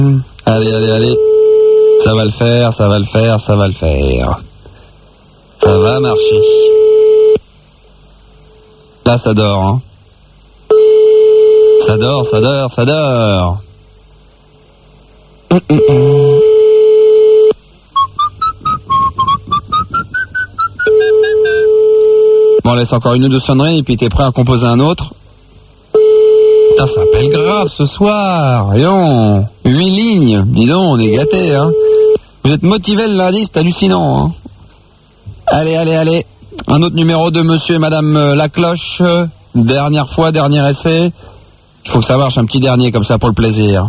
Allez, allez, allez. Ça va le faire, ça va le faire, ça va le faire. Ça va marcher. Là, ça dort, hein. Ça dort, ça dort, ça dort. Bon, on laisse encore une ou deux sonneries et puis t'es prêt à composer un autre. Putain, ça appelle grave ce soir. Voyons, 8 lignes. Dis donc, on est gâtés, hein. Vous êtes motivés le lundi, c'est hallucinant, hein. Allez, allez, allez. Un autre numéro de monsieur et madame Lacloche. Dernière fois, dernier essai. Il faut que ça marche, un petit dernier comme ça pour le plaisir.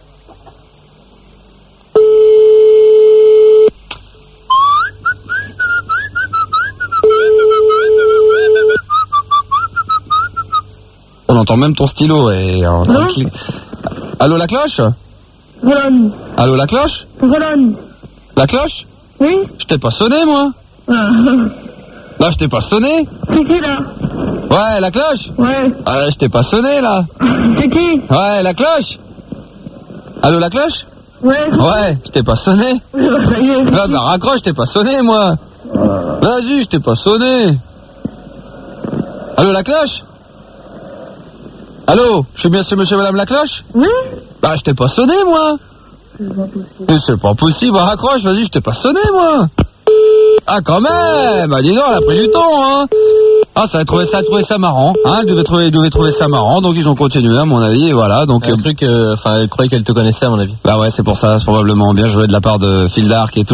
On entend même ton stylo et... Allô, la cloche? Volonne. Allô, la cloche? Volonne. La cloche? Oui. Je t'ai pas sonné, moi. Là, je t'ai pas sonné. C'est qui, là? Ouais, la cloche? Ouais. Ah, je t'ai pas sonné, là. C'est qui? Ouais, la cloche? Allô, la cloche? Ouais. Ouais, je t'ai pas sonné. Ah, bah, raccroche, je t'ai pas sonné, moi. Vas-y, je t'ai pas sonné. Allô, la cloche? Allô, je suis bien chez monsieur et madame Lacloche? Oui. Bah, je t'ai pas sonné, moi. C'est pas possible, raccroche, vas-y, je t'ai pas sonné, moi. Ah, quand même. Bah, dis donc, elle a pris du temps, hein. Ah, ça a trouvé ça marrant, hein. Elle devait trouver ça marrant, donc ils ont continué, à mon avis, et voilà, donc. Elle croyait qu'elle te connaissait, à mon avis. Bah ouais, c'est pour ça, c'est probablement bien joué de la part de Fildar, qui est